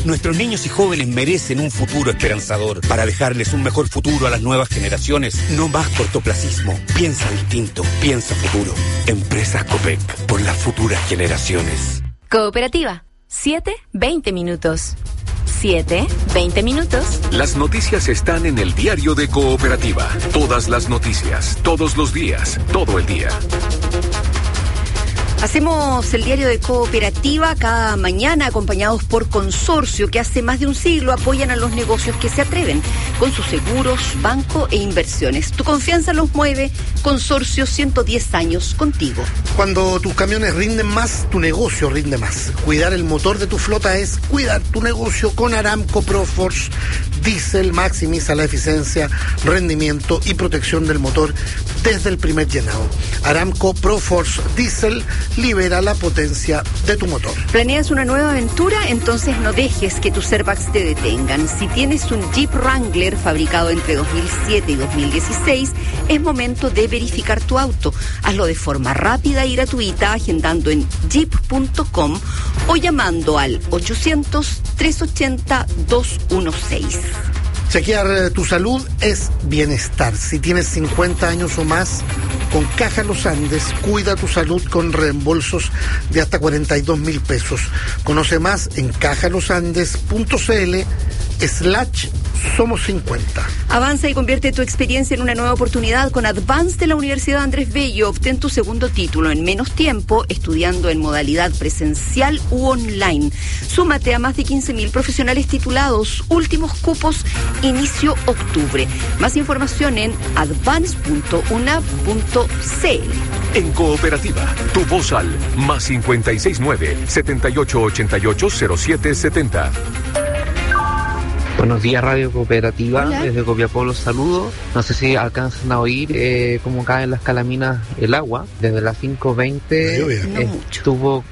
Nuestros niños y jóvenes merecen un futuro esperanzador. Para dejarles un mejor futuro a las nuevas generaciones, no más cortoplacismo. Piensa distinto, piensa futuro. Empresas Copec, por las futuras generaciones. Cooperativa, 7:20 minutos. 7:20 minutos. Las noticias están en el diario de Cooperativa. Todas las noticias, todos los días, todo el día. Hacemos el diario de Cooperativa cada mañana acompañados por Consorcio, que hace más de un siglo apoyan a los negocios que se atreven con sus seguros, banco e inversiones. Tu confianza los mueve. Consorcio, 110 años contigo. Cuando tus camiones rinden más, tu negocio rinde más. Cuidar el motor de tu flota es cuidar tu negocio con Aramco Proforce Diesel. Maximiza la eficiencia, rendimiento y protección del motor desde el primer llenado. Aramco Proforce Diesel libera la potencia de tu motor. ¿Planeas una nueva aventura? Entonces no dejes que tus airbags te detengan. Si tienes un Jeep Wrangler fabricado entre 2007 y 2016, es momento de verificar tu auto. Hazlo de forma rápida y gratuita agendando en jeep.com o llamando al 800-380-216. Chequear tu salud es bienestar. Si tienes 50 años o más, con Caja Los Andes, cuida tu salud con reembolsos de hasta 42.000 pesos. Conoce más en cajalosandes.cl/somos50. Avanza y convierte tu experiencia en una nueva oportunidad con Advance de la Universidad Andrés Bello. Obtén tu segundo título en menos tiempo, estudiando en modalidad presencial u online. Súmate a más de 15.000 profesionales titulados. Últimos cupos, inicio octubre. Más información en advance.unab.cl. En Cooperativa, tu voz al +569 78880770. Buenos días, Radio Cooperativa. Hola. Desde Copiapó los saludo. No sé si alcanzan a oír cómo cae en las calaminas el agua. Desde las 5:20 estuvo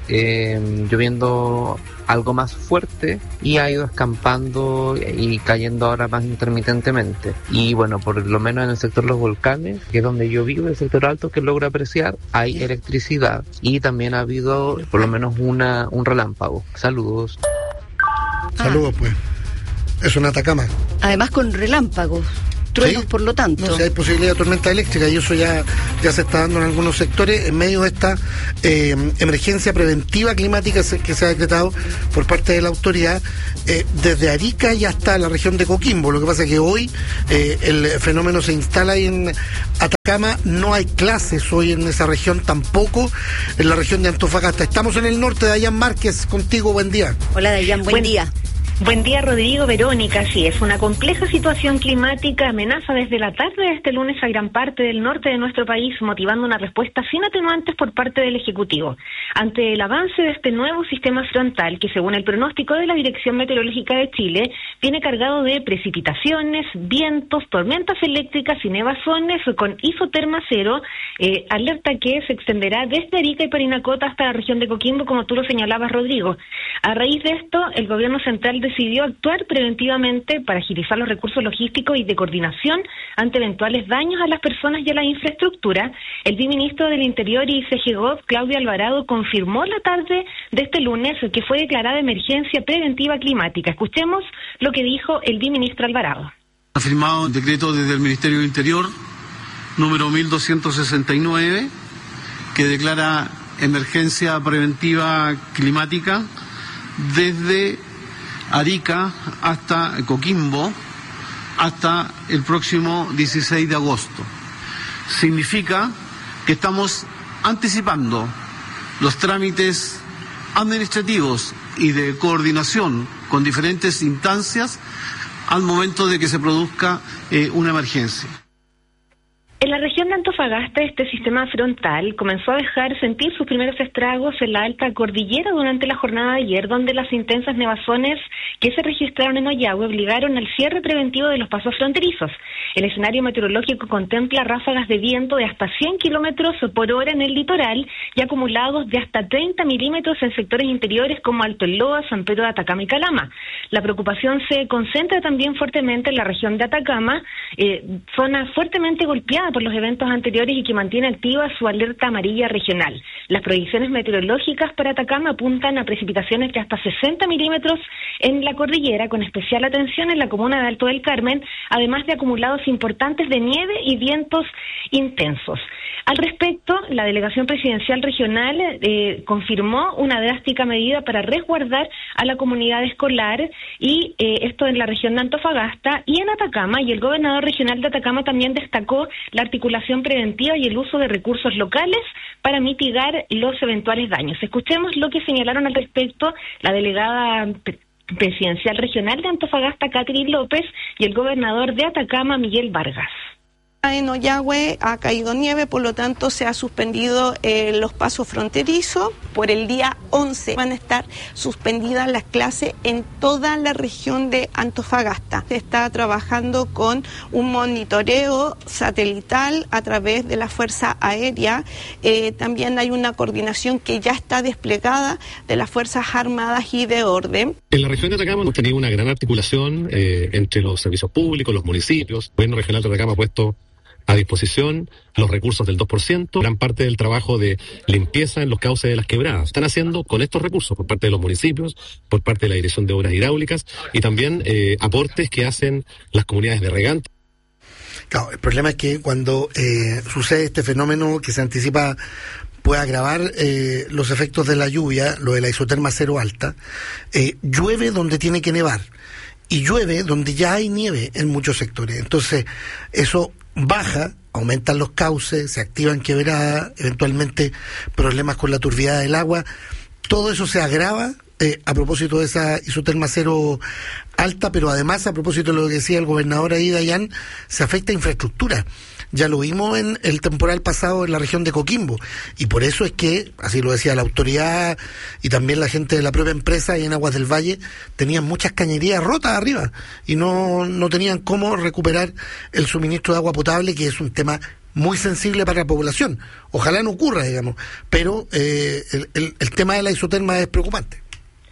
lloviendo algo más fuerte y ha ido escampando y cayendo ahora más intermitentemente. Y bueno, por lo menos en el sector de los volcanes, que es donde yo vivo, el sector alto que logro apreciar, hay electricidad y también ha habido por lo menos un relámpago. Saludos. Saludos, pues. Es una Atacama. Además con relámpagos, truenos, ¿Sí? Por lo tanto. No, si hay posibilidad de tormenta eléctrica y eso ya se está dando en algunos sectores en medio de esta emergencia preventiva climática que se ha decretado por parte de la autoridad desde Arica y hasta la región de Coquimbo. Lo que pasa es que hoy el fenómeno se instala ahí en Atacama, no hay clases hoy en esa región, tampoco en la región de Antofagasta. Estamos en el norte. Dayan Márquez, contigo, buen día. Hola Dayan, buen día. Buen día, Rodrigo, Verónica. Sí, es una compleja situación climática, amenaza desde la tarde de este lunes a gran parte del norte de nuestro país, motivando una respuesta sin atenuantes por parte del Ejecutivo. Ante el avance de este nuevo sistema frontal, que según el pronóstico de la Dirección Meteorológica de Chile, viene cargado de precipitaciones, vientos, tormentas eléctricas y nevazones con isoterma cero, alerta que se extenderá desde Arica y Parinacota hasta la región de Coquimbo, como tú lo señalabas, Rodrigo. A raíz de esto, el gobierno central decidió actuar preventivamente para agilizar los recursos logísticos y de coordinación ante eventuales daños a las personas y a la infraestructura. El viceministro del Interior y CGGOV, Claudio Alvarado, confirmó la tarde de este lunes que fue declarada emergencia preventiva climática. Escuchemos lo que dijo el viceministro Alvarado. Ha firmado un decreto desde el Ministerio del Interior, número 1269, que declara emergencia preventiva climática desde Arica hasta Coquimbo hasta el próximo 16 de agosto. Significa que estamos anticipando los trámites administrativos y de coordinación con diferentes instancias al momento de que se produzca una emergencia. En la región de Antofagasta, este sistema frontal comenzó a dejar sentir sus primeros estragos en la alta cordillera durante la jornada de ayer, donde las intensas nevazones que se registraron en Ollagüe obligaron al cierre preventivo de los pasos fronterizos. El escenario meteorológico contempla ráfagas de viento de hasta 100 kilómetros por hora en el litoral y acumulados de hasta 30 milímetros en sectores interiores como Alto Loa, San Pedro de Atacama y Calama. La preocupación se concentra también fuertemente en la región de Atacama, zona fuertemente golpeada por los eventos anteriores y que mantiene activa su alerta amarilla regional. Las proyecciones meteorológicas para Atacama apuntan a precipitaciones de hasta 60 milímetros en la cordillera, con especial atención en la comuna de Alto del Carmen, además de acumulados importantes de nieve y vientos intensos. Al respecto, la delegación presidencial regional confirmó una drástica medida para resguardar a la comunidad escolar, y esto en la región de Antofagasta y en Atacama, y el gobernador regional de Atacama también destacó la articulación preventiva y el uso de recursos locales para mitigar los eventuales daños. Escuchemos lo que señalaron al respecto la delegada presidencial regional de Antofagasta, Catherine López, y el gobernador de Atacama, Miguel Vargas. En Ollagüe ha caído nieve, por lo tanto se ha suspendido los pasos fronterizos. Por el día 11 van a estar suspendidas las clases en toda la región de Antofagasta. Se está trabajando con un monitoreo satelital a través de la Fuerza Aérea. También hay una coordinación que ya está desplegada de las Fuerzas Armadas y de Orden. En la región de Atacama hemos tenido una gran articulación entre los servicios públicos, los municipios. El gobierno regional de Atacama ha puesto a disposición los recursos del 2%, gran parte del trabajo de limpieza en los cauces de las quebradas. Están haciendo con estos recursos por parte de los municipios, por parte de la Dirección de Obras Hidráulicas y también aportes que hacen las comunidades de regantes. Claro, el problema es que cuando sucede este fenómeno que se anticipa puede agravar los efectos de la lluvia, lo de la isoterma cero alta, llueve donde tiene que nevar y llueve donde ya hay nieve en muchos sectores. Entonces, eso baja, aumentan los cauces, se activan quebradas, eventualmente problemas con la turbidez del agua. Todo eso se agrava a propósito de esa isoterma cero alta, pero además, a propósito de lo que decía el gobernador ahí, Dayan, se afecta a infraestructura. Ya lo vimos en el temporal pasado en la región de Coquimbo, y por eso es que, así lo decía la autoridad y también la gente de la propia empresa y en Aguas del Valle, tenían muchas cañerías rotas arriba y no tenían cómo recuperar el suministro de agua potable, que es un tema muy sensible para la población. Ojalá no ocurra, digamos, pero el tema de la isoterma es preocupante.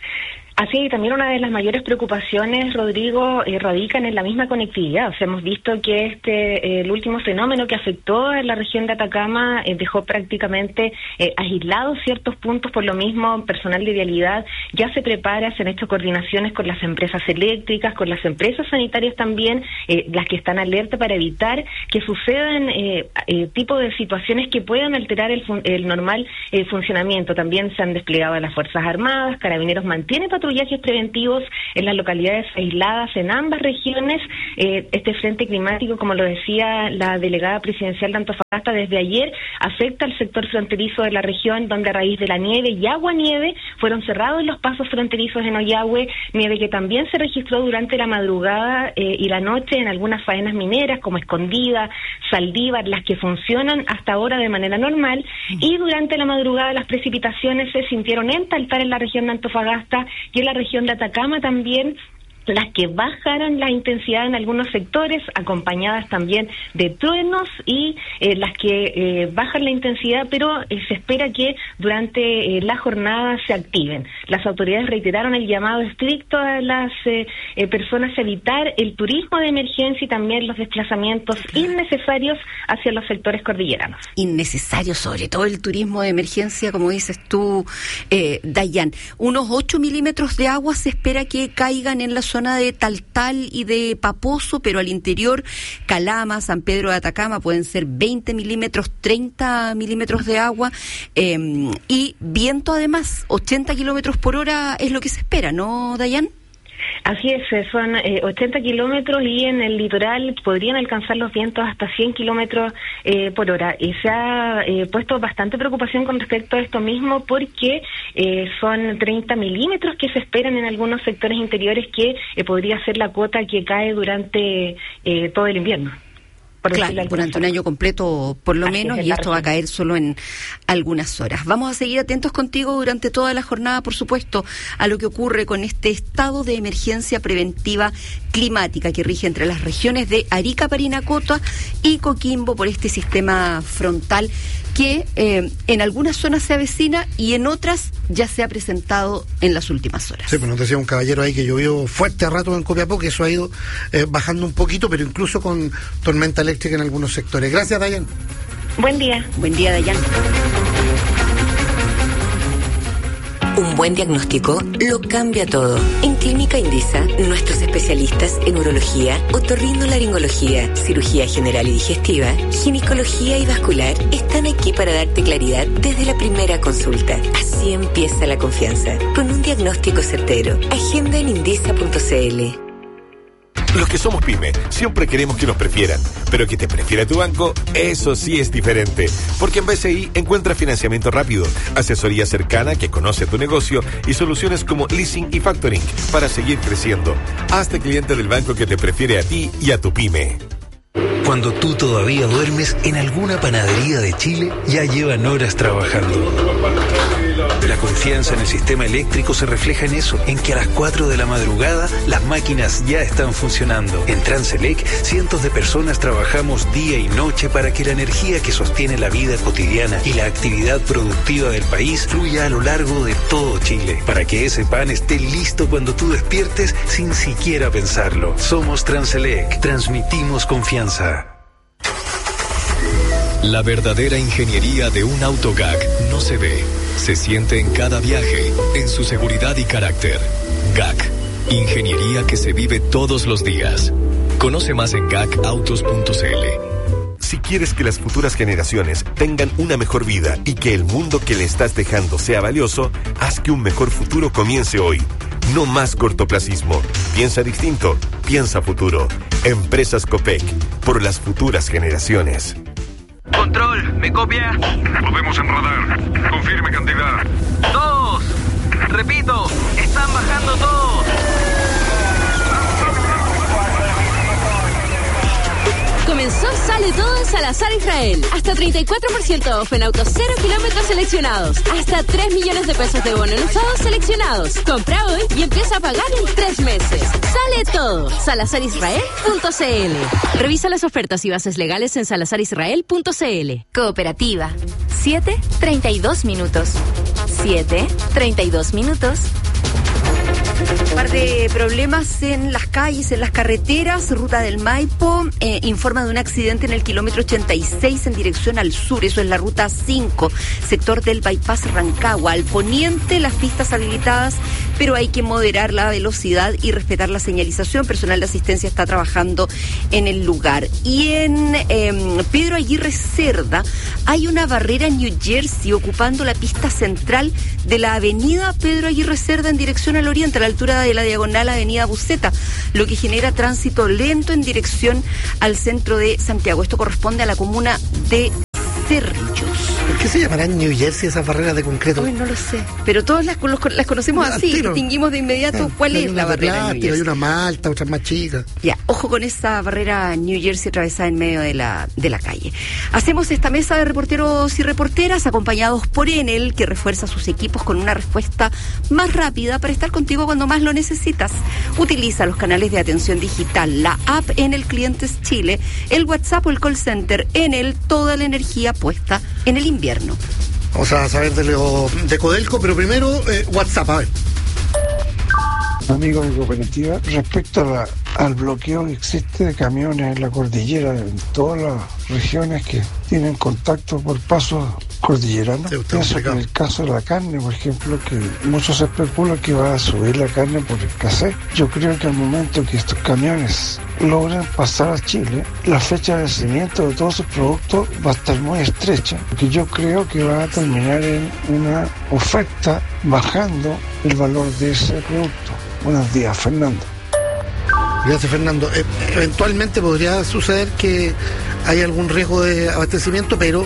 Así, también una de las mayores preocupaciones, Rodrigo, radican en la misma conectividad. O sea, hemos visto que el último fenómeno que afectó a la región de Atacama dejó prácticamente aislados ciertos puntos. Por lo mismo, personal de vialidad ya se prepara, se han hecho coordinaciones con las empresas eléctricas, con las empresas sanitarias también, las que están alerta para evitar que sucedan tipo de situaciones que puedan alterar el normal funcionamiento. También se han desplegado las Fuerzas Armadas, Carabineros mantiene patrullajes preventivos en las localidades aisladas en ambas regiones. Este frente climático, como lo decía la delegada presidencial de Antofagasta, desde ayer afecta al sector fronterizo de la región, donde a raíz de la nieve y agua-nieve fueron cerrados los pasos fronterizos en Ollagüe, nieve que también se registró durante la madrugada y la noche en algunas faenas mineras como Escondida, Saldívar, las que funcionan hasta ahora de manera normal, y durante la madrugada las precipitaciones se sintieron en Taltal, en la región de Antofagasta, y en la región de Atacama también, las que bajaron la intensidad en algunos sectores, acompañadas también de truenos, y las que bajan la intensidad, pero se espera que durante la jornada se activen. Las autoridades reiteraron el llamado estricto a las personas a evitar el turismo de emergencia y también los desplazamientos innecesarios hacia los sectores cordilleranos. Innecesario, sobre todo el turismo de emergencia, como dices tú, Dayan. Unos 8 milímetros de agua se espera que caigan en la zona de Taltal y de Paposo, pero al interior, Calama, San Pedro de Atacama, pueden ser 20 milímetros, 30 milímetros de agua, y viento además, 80 kilómetros por hora es lo que se espera, ¿no, Dayan? Así es, son 80 kilómetros, y en el litoral podrían alcanzar los vientos hasta 100 kilómetros por hora. Y se ha puesto bastante preocupación con respecto a esto mismo, porque son 30 milímetros que se esperan en algunos sectores interiores, que podría ser la cuota que cae durante todo el invierno. Claro, durante un año completo por lo menos, y esto va a caer solo en algunas horas. Vamos a seguir atentos contigo durante toda la jornada, por supuesto, a lo que ocurre con este estado de emergencia preventiva climática que rige entre las regiones de Arica, Parinacota y Coquimbo por este sistema frontal que en algunas zonas se avecina y en otras ya se ha presentado en las últimas horas. Sí, pues nos decía un caballero ahí que llovió fuerte a rato en Copiapó, que eso ha ido bajando un poquito, pero incluso con tormenta eléctrica en algunos sectores. Gracias, Dayan. Buen día. Buen día, Dayan. Un buen diagnóstico lo cambia todo. En Clínica Indisa, nuestros especialistas en urología, otorrinolaringología, cirugía general y digestiva, ginecología y vascular están aquí para darte claridad desde la primera consulta. Así empieza la confianza, con un diagnóstico certero. Agenda en indisa.cl. Los que somos pyme siempre queremos que nos prefieran, pero que te prefiera tu banco, eso sí es diferente. Porque en BCI encuentras financiamiento rápido, asesoría cercana que conoce tu negocio y soluciones como leasing y factoring para seguir creciendo. Hazte cliente del banco que te prefiere a ti y a tu pyme. Cuando tú todavía duermes, en alguna panadería de Chile ya llevan horas trabajando. La confianza en el sistema eléctrico se refleja en eso, en que a las 4 de la madrugada las máquinas ya están funcionando. En Transelec, cientos de personas trabajamos día y noche para que la energía que sostiene la vida cotidiana y la actividad productiva del país fluya a lo largo de todo Chile, para que ese pan esté listo cuando tú despiertes sin siquiera pensarlo. Somos Transelec, transmitimos confianza. La verdadera ingeniería de un auto GAC no se ve, se siente en cada viaje, en su seguridad y carácter. GAC, ingeniería que se vive todos los días. Conoce más en gacautos.cl. Si quieres que las futuras generaciones tengan una mejor vida y que el mundo que le estás dejando sea valioso, haz que un mejor futuro comience hoy. No más cortoplacismo. Piensa distinto, piensa futuro. Empresas Copec, por las futuras generaciones. Control, ¿me copia? Lo vemos en radar. Confirme cantidad. 2. Repito, están bajando todos. Comenzó Sale Todo en Salazar Israel. Hasta 34% off en autos 0 kilómetros seleccionados. Hasta 3 millones de pesos de bono en usados seleccionados. Compra hoy y empieza a pagar en 3 meses. Sale Todo. SalazarIsrael.cl. Revisa las ofertas y bases legales en SalazarIsrael.cl. Cooperativa. 7:32 minutos. 7:32 minutos. Un par de problemas en las calles, en las carreteras. Ruta del Maipo informa de un accidente en el kilómetro 86 en dirección al sur. Eso es la ruta 5, sector del bypass Rancagua. Al poniente, las pistas habilitadas, pero hay que moderar la velocidad y respetar la señalización. Personal de asistencia está trabajando en el lugar. Y en Pedro Aguirre Cerda hay una barrera en New Jersey ocupando la pista central de la avenida Pedro Aguirre Cerda en dirección al oriente, a la altura de la diagonal Avenida Buceta, lo que genera tránsito lento en dirección al centro de Santiago. Esto corresponde a la comuna de Cerrillos. ¿Por qué se llamarán New Jersey esas barreras de concreto? Uy, no lo sé, pero todas las conocemos así, distinguimos de inmediato cuál es la barrera New Jersey. Hay una más alta, otras más chicas. Ya, ojo con esa barrera New Jersey atravesada en medio de la calle. Hacemos esta mesa de reporteros y reporteras acompañados por Enel, que refuerza sus equipos con una respuesta más rápida para estar contigo cuando más lo necesitas. Utiliza los canales de atención digital, la app Enel Clientes Chile, el WhatsApp o el call center Enel, toda la energía puesta en el invierno. Vamos a saber de Codelco, pero primero WhatsApp, a ver. Amigos de Cooperativa, respecto al bloqueo que existe de camiones en la cordillera, en todas las regiones que tienen contacto por pasos cordilleranos, pienso que en el caso de la carne, por ejemplo, que muchos especulan que va a subir la carne por escasez. Yo creo que al momento que estos camiones logran pasar a Chile, la fecha de vencimiento de todos sus productos va a estar muy estrecha, porque yo creo que va a terminar en una oferta bajando el valor de ese producto. Buenos días, Fernando. Gracias, Fernando. Eventualmente podría suceder que hay algún riesgo de abastecimiento, pero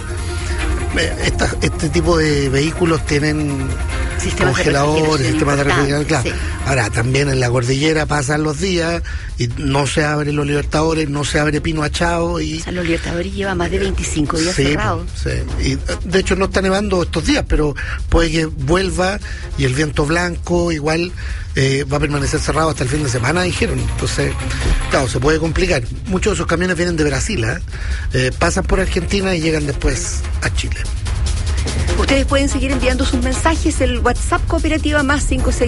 este tipo de vehículos tienen congeladores, sistemas de refrigeración, claro. Sí. Ahora, también en la cordillera pasan los días y no se abren los Libertadores, no se abre Pino Achao. O sea, los Libertadores llevan más de 25 días cerrados. Sí, y de hecho no está nevando estos días, pero puede que vuelva y el viento blanco igual va a permanecer cerrado hasta el fin de semana, dijeron. Entonces, claro, se puede complicar. Muchos de esos camiones vienen de Brasil, pasan por Argentina y llegan después a Chile. Ustedes pueden seguir enviando sus mensajes. El WhatsApp Cooperativa más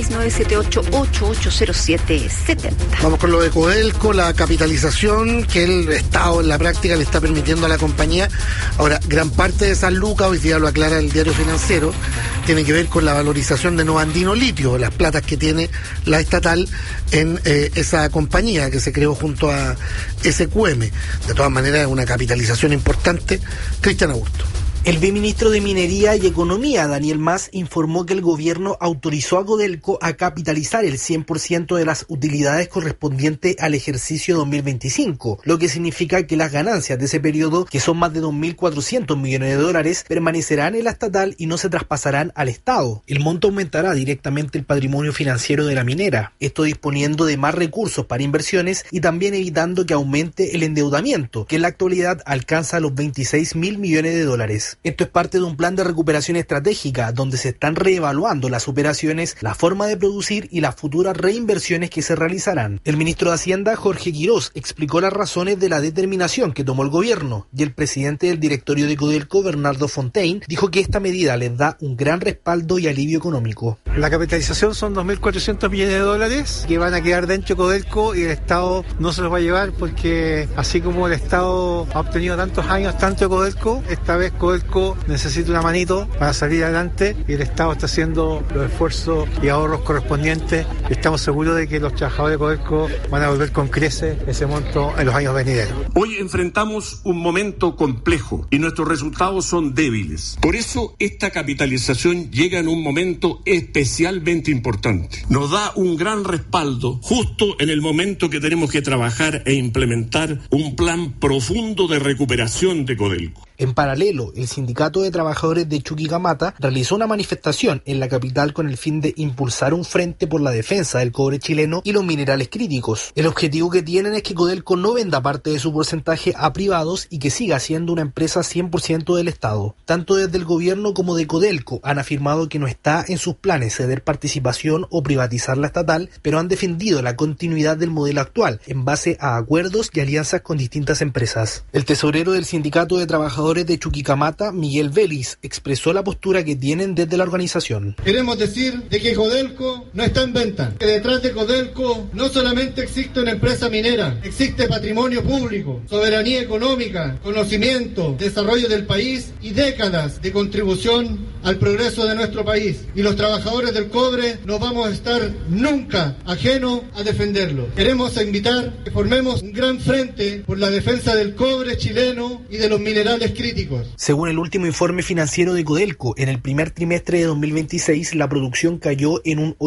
569-78880770. Vamos con lo de Codelco, la capitalización que el Estado en la práctica le está permitiendo a la compañía. Ahora, gran parte de esas lucas, hoy día lo aclara el Diario Financiero, tiene que ver con la valorización de Nova Andino Litio, las platas que tiene la estatal en esa compañía que se creó junto a SQM. De todas maneras, es una capitalización importante. Cristian Augusto. El viceministro de Minería y Economía, Daniel Mas, informó que el gobierno autorizó a Codelco a capitalizar el 100% de las utilidades correspondientes al ejercicio 2025, lo que significa que las ganancias de ese periodo, que son más de 2.400 millones de dólares, permanecerán en la estatal y no se traspasarán al Estado. El monto aumentará directamente el patrimonio financiero de la minera, esto disponiendo de más recursos para inversiones y también evitando que aumente el endeudamiento, que en la actualidad alcanza los 26.000 millones de dólares. Esto es parte de un plan de recuperación estratégica donde se están reevaluando las operaciones, la forma de producir y las futuras reinversiones que se realizarán. El ministro de Hacienda, Jorge Quirós, explicó las razones de la determinación que tomó el gobierno y el presidente del directorio de Codelco, Bernardo Fontaine, dijo que esta medida les da un gran respaldo y alivio económico. La capitalización son 2.400 millones de dólares que van a quedar dentro de Codelco y el Estado no se los va a llevar porque así como el Estado ha obtenido tantos años tanto de Codelco, esta vez Codelco necesita una manito para salir adelante y el Estado está haciendo los esfuerzos y ahorros correspondientes y estamos seguros de que los trabajadores de Codelco van a volver con creces ese monto en los años venideros. Hoy enfrentamos un momento complejo y nuestros resultados son débiles. Por eso esta capitalización llega en un momento especialmente importante. Nos da un gran respaldo justo en el momento que tenemos que trabajar e implementar un plan profundo de recuperación de Codelco. En paralelo, el Sindicato de Trabajadores de Chuquicamata realizó una manifestación en la capital con el fin de impulsar un frente por la defensa del cobre chileno y los minerales críticos. El objetivo que tienen es que Codelco no venda parte de su porcentaje a privados y que siga siendo una empresa 100% del Estado. Tanto desde el gobierno como de Codelco han afirmado que no está en sus planes ceder participación o privatizar la estatal, pero han defendido la continuidad del modelo actual en base a acuerdos y alianzas con distintas empresas. El tesorero del Sindicato de Trabajadores de Chuquicamata, Miguel Vélez, expresó la postura que tienen desde la organización. Queremos decir de que Codelco no está en venta, que detrás de Codelco no solamente existe una empresa minera, existe patrimonio público, soberanía económica, conocimiento, desarrollo del país y décadas de contribución al progreso de nuestro país. Y los trabajadores del cobre no vamos a estar nunca ajenos a defenderlo. Queremos invitar que formemos un gran frente por la defensa del cobre chileno y de los minerales críticos. Según el último informe financiero de Codelco, en el primer trimestre de 2026 la producción cayó en un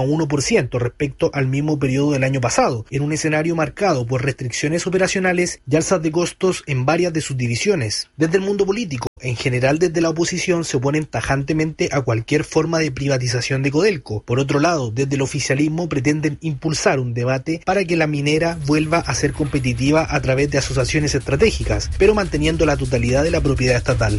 8,1% respecto al mismo periodo del año pasado, en un escenario marcado por restricciones operacionales y alzas de costos en varias de sus divisiones. Desde el mundo político, en general desde la oposición, se oponen tajantemente a cualquier forma de privatización de Codelco. Por otro lado, desde el oficialismo pretenden impulsar un debate para que la minera vuelva a ser competitiva a través de asociaciones estratégicas, pero manteniendo la totalidad de la propiedad estatal.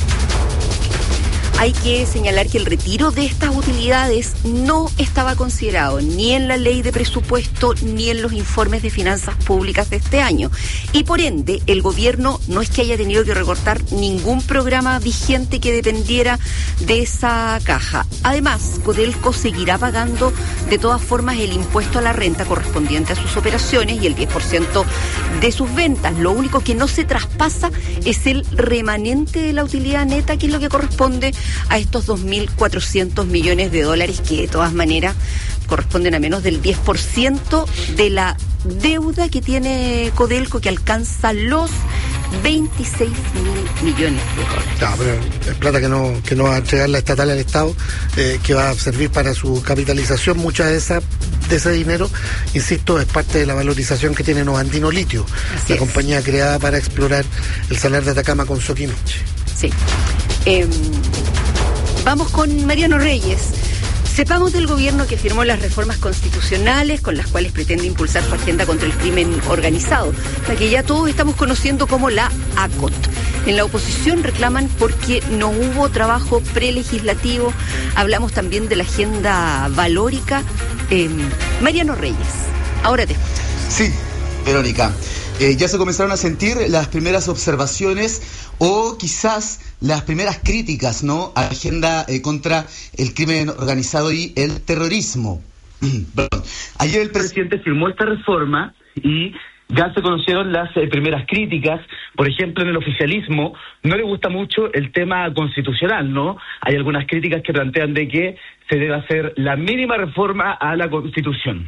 Hay que señalar que el retiro de estas utilidades no estaba considerado ni en la ley de presupuesto ni en los informes de finanzas públicas de este año. Y por ende, el gobierno no es que haya tenido que recortar ningún programa vigente que dependiera de esa caja. Además, Codelco seguirá pagando de todas formas el impuesto a la renta correspondiente a sus operaciones y el 10% de sus ventas. Lo único que no se traspasa es el remanente de la utilidad neta, que es lo que corresponde a estos 2.400 millones de dólares, que de todas maneras corresponden a menos del 10% de la deuda que tiene Codelco, que alcanza los 26.000 millones de dólares. No, pero es plata que no va a entregar la estatal al Estado, que va a servir para su capitalización. Mucha de ese dinero, insisto, es parte de la valorización que tiene Nova Andino Litio, la compañía creada para explorar el salar de Atacama con Soquimich. Sí. Vamos con Mariano Reyes. Sepamos del gobierno que firmó las reformas constitucionales con las cuales pretende impulsar su agenda contra el crimen organizado, la que ya todos estamos conociendo como la ACOT. En la oposición reclaman porque no hubo trabajo prelegislativo. Hablamos también de la agenda valórica. Mariano Reyes, ahora te escucho. Sí, Verónica. Ya se comenzaron a sentir las primeras observaciones o quizás las primeras críticas, ¿no?, a la agenda contra el crimen organizado y el terrorismo. Ayer el presidente firmó esta reforma y ya se conocieron las primeras críticas. Por ejemplo, en el oficialismo no le gusta mucho el tema constitucional, ¿no? Hay algunas críticas que plantean de que se debe hacer la mínima reforma a la Constitución.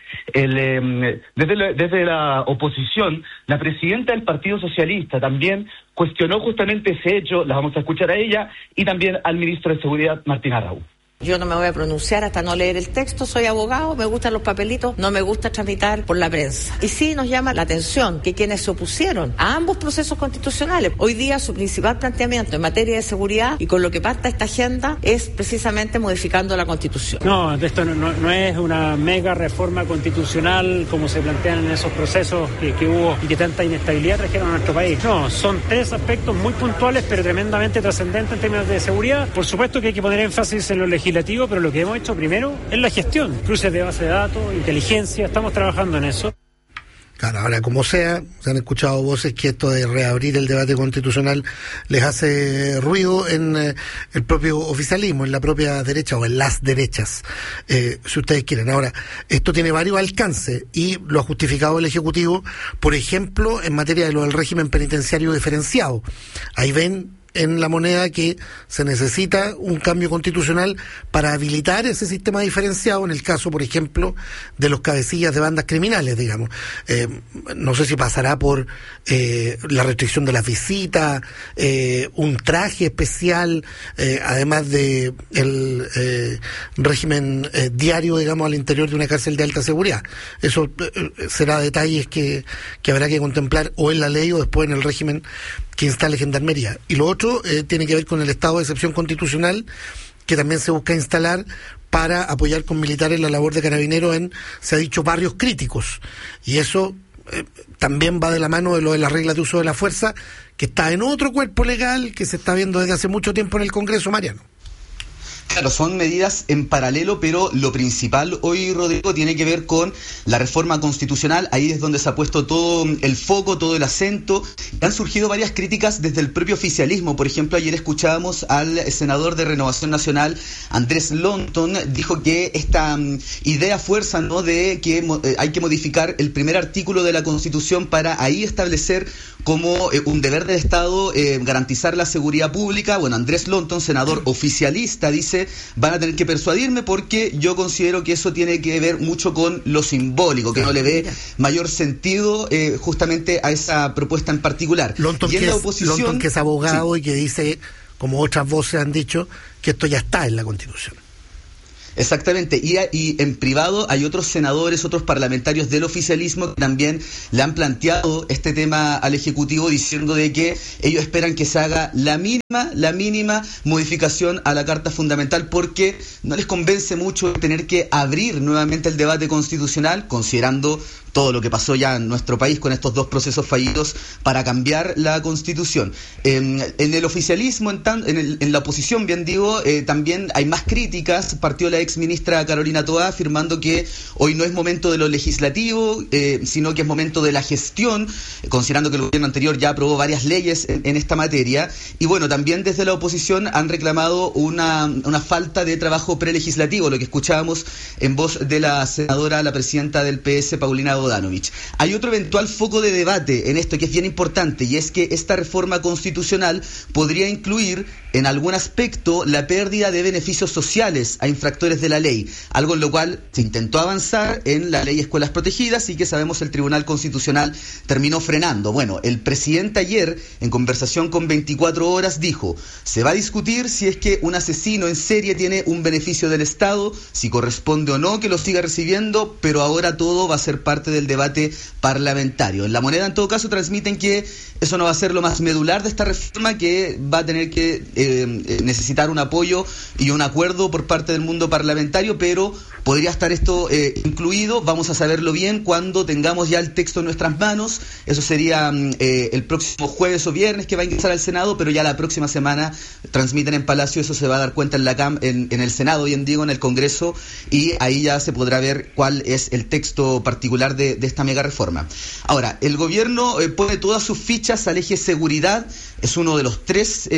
Desde la oposición, la presidenta del Partido Socialista también cuestionó justamente ese hecho, la vamos a escuchar a ella, y también al ministro de Seguridad, Martín Arrau. Yo no me voy a pronunciar hasta no leer el texto, soy abogado, me gustan los papelitos, no me gusta tramitar por la prensa. Y sí nos llama la atención que quienes se opusieron a ambos procesos constitucionales, hoy día su principal planteamiento en materia de seguridad y con lo que parta esta agenda es precisamente modificando la Constitución. No, esto no es una mega reforma constitucional como se plantean en esos procesos que hubo y que tanta inestabilidad trajeron a nuestro país. No, son tres aspectos muy puntuales pero tremendamente trascendentes en términos de seguridad. Por supuesto que hay que poner énfasis en lo legislativo, pero lo que hemos hecho primero es la gestión, cruces de base de datos, inteligencia, estamos trabajando en eso. Claro, ahora como sea, se han escuchado voces que esto de reabrir el debate constitucional les hace ruido en el propio oficialismo, en la propia derecha o en las derechas, si ustedes quieren. Ahora, esto tiene varios alcances y lo ha justificado el Ejecutivo, por ejemplo, en materia de lo del régimen penitenciario diferenciado. Ahí ven en la moneda que se necesita un cambio constitucional para habilitar ese sistema diferenciado en el caso, por ejemplo, de los cabecillas de bandas criminales, digamos. No sé si pasará por la restricción de las visitas, un traje especial, además de el régimen diario, digamos, al interior de una cárcel de alta seguridad. Eso será detalles que habrá que contemplar o en la ley o después en el régimen que instale Gendarmería. Y lo otro tiene que ver con el estado de excepción constitucional que también se busca instalar para apoyar con militares la labor de carabineros en, se ha dicho, barrios críticos. Y eso también va de la mano de lo de las reglas de uso de la fuerza, que está en otro cuerpo legal que se está viendo desde hace mucho tiempo en el Congreso, Mariano. Claro, son medidas en paralelo, pero lo principal hoy, Rodrigo, tiene que ver con la reforma constitucional. Ahí es donde se ha puesto todo el foco, todo el acento. Han surgido varias críticas desde el propio oficialismo. Por ejemplo, ayer escuchábamos al senador de Renovación Nacional, Andrés Lonton, dijo que esta idea fuerza, ¿no?, de que hay que modificar el primer artículo de la Constitución para ahí establecer como un deber del Estado garantizar la seguridad pública. Bueno, Andrés Lonton, senador oficialista, dice: van a tener que persuadirme porque yo considero que eso tiene que ver mucho con lo simbólico, que no le ve mayor sentido justamente a esa propuesta en particular. Lonton, y en la oposición, Lonton, que es abogado, sí, y que dice, como otras voces han dicho, que esto ya está en la Constitución. Exactamente, y en privado hay otros senadores, otros parlamentarios del oficialismo que también le han planteado este tema al Ejecutivo, diciendo de que ellos esperan que se haga la mínima modificación a la Carta Fundamental, porque no les convence mucho tener que abrir nuevamente el debate constitucional, considerando todo lo que pasó ya en nuestro país con estos dos procesos fallidos para cambiar la Constitución. En el oficialismo, en la oposición, bien digo, también hay más críticas. Partió la ex ministra Carolina Toá afirmando que hoy no es momento de lo legislativo, sino que es momento de la gestión, considerando que el gobierno anterior ya aprobó varias leyes en esta materia. Y bueno, también desde la oposición han reclamado una falta de trabajo prelegislativo, lo que escuchábamos en voz de la senadora, la presidenta del PS, Paulina Bodanovich. Hay otro eventual foco de debate en esto que es bien importante, y es que esta reforma constitucional podría incluir en algún aspecto la pérdida de beneficios sociales a infractores de la ley, algo en lo cual se intentó avanzar en la ley Escuelas Protegidas y que sabemos el Tribunal Constitucional terminó frenando. Bueno, el presidente ayer, en conversación con 24 Horas, dijo: se va a discutir si es que un asesino en serie tiene un beneficio del Estado, si corresponde o no que lo siga recibiendo, pero ahora todo va a ser parte del debate parlamentario. En La Moneda, en todo caso, transmiten que eso no va a ser lo más medular de esta reforma, que va a tener que necesitar un apoyo y un acuerdo por parte del mundo parlamentario, pero podría estar esto incluido. Vamos a saberlo bien cuando tengamos ya el texto en nuestras manos. Eso sería el próximo jueves o viernes que va a ingresar al Senado, pero ya la próxima semana transmiten en Palacio. Eso se va a dar cuenta en el Senado, bien digo, en el Congreso, y ahí ya se podrá ver cuál es el texto particular de esta mega reforma. Ahora, el gobierno pone todas sus fichas al eje seguridad. Es uno de los tres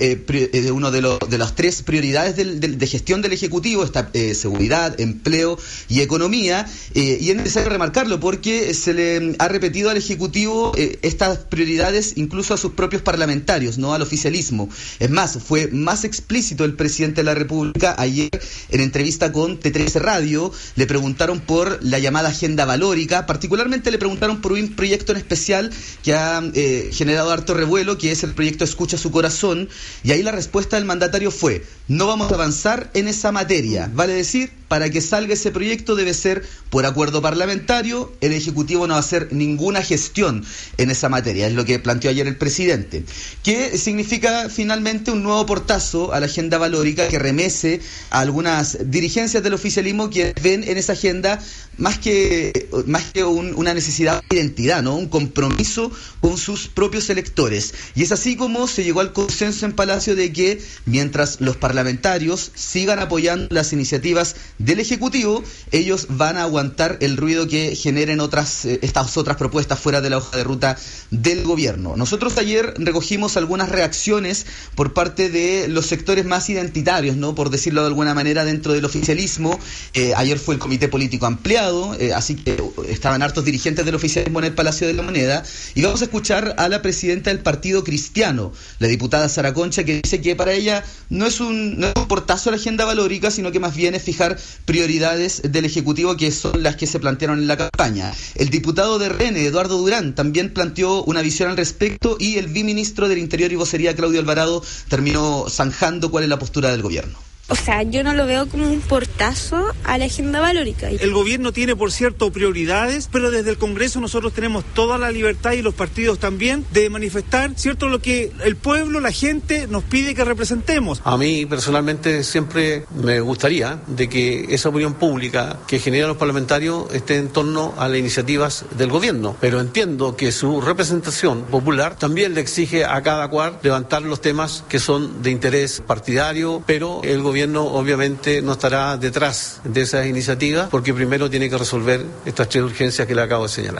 prioridades de gestión del Ejecutivo, está seguridad, empleo y economía, y es necesario remarcarlo porque se le ha repetido al Ejecutivo estas prioridades incluso a sus propios parlamentarios, no al oficialismo. Es más, fue más explícito el presidente de la República ayer en entrevista con T13 Radio. Le preguntaron por la llamada agenda valórica, particularmente le preguntaron por un proyecto en especial que ha generado harto revuelo, que es el proyecto Escucha su Corazón, y ahí la respuesta del mandatario fue: no vamos a avanzar en esa materia. Vale decir, para que salga ese proyecto debe ser por acuerdo parlamentario, el Ejecutivo no va a hacer ninguna gestión en esa materia, es lo que planteó ayer el presidente, que significa finalmente un nuevo portazo a la agenda valórica que remece a algunas dirigencias del oficialismo que ven en esa agenda más que una necesidad de identidad, ¿no? Un compromiso con sus propios electores. Y es así como se llegó al consenso en Palacio de que mientras los parlamentarios sigan apoyando las iniciativas del Ejecutivo, ellos van a aguantar el ruido que generen estas otras propuestas fuera de la hoja de ruta del gobierno. Nosotros ayer recogimos algunas reacciones por parte de los sectores más identitarios, ¿no? Por decirlo de alguna manera, dentro del oficialismo. Ayer fue el comité político ampliado, así que estaban hartos dirigentes del oficialismo en el Palacio de la Moneda, y vamos a escuchar a la presidenta del Partido Cristiano, la diputada Sara Concha, que dice que para ella no es un portazo a la agenda valórica, sino que más bien es fijar prioridades del Ejecutivo, que son las que se plantearon en la campaña. El diputado de RN, Eduardo Durán, también planteó una visión al respecto, y el viceministro del Interior y Vocería, Claudio Alvarado, terminó zanjando cuál es la postura del gobierno. O sea, yo no lo veo como un portazo a la agenda valórica. El gobierno tiene, por cierto, prioridades, pero desde el Congreso nosotros tenemos toda la libertad, y los partidos también, de manifestar, cierto, lo que el pueblo, la gente, nos pide que representemos. A mí, personalmente, siempre me gustaría de que esa opinión pública que generan los parlamentarios esté en torno a las iniciativas del gobierno, pero entiendo que su representación popular también le exige a cada cual levantar los temas que son de interés partidario, pero el gobierno obviamente no estará detrás de esas iniciativas, porque primero tiene que resolver estas tres urgencias que le acabo de señalar.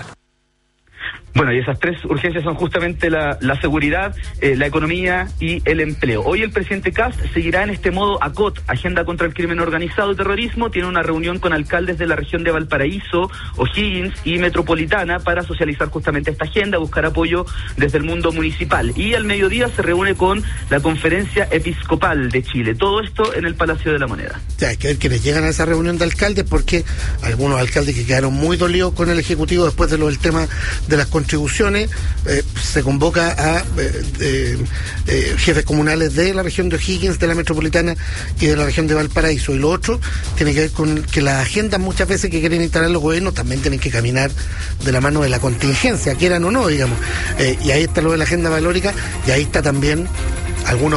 Bueno, y esas tres urgencias son justamente la seguridad, la economía y el empleo. Hoy el presidente Kast seguirá en este modo ACOT, Agenda contra el Crimen Organizado y Terrorismo. Tiene una reunión con alcaldes de la región de Valparaíso, O'Higgins y Metropolitana para socializar justamente esta agenda, buscar apoyo desde el mundo municipal. Y al mediodía se reúne con la Conferencia Episcopal de Chile. Todo esto en el Palacio de la Moneda. Ya, hay que ver quiénes llegan a esa reunión de alcaldes, porque algunos alcaldes que quedaron muy dolidos con el Ejecutivo después de lo del tema de las contribuciones, se convoca a jefes comunales de la región de O'Higgins, de la Metropolitana y de la región de Valparaíso. Y lo otro tiene que ver con que las agendas muchas veces que quieren instalar los gobiernos también tienen que caminar de la mano de la contingencia, quieran o no, digamos. Y ahí está lo de la agenda valórica, y ahí está también algunos